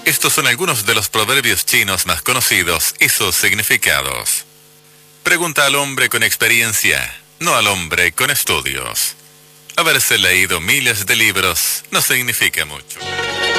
Estos son algunos de los proverbios chinos más conocidos y sus significados. Pregunta al hombre con experiencia, no al hombre con estudios. Haberse leído miles de libros no significa mucho.